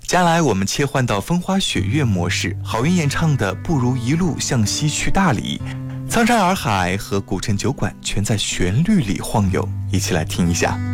接下来我们切换到风花雪月模式，郝云演唱的《不如一路向西去大理》，苍山洱海和古镇酒馆全在旋律里晃悠，一起来听一下。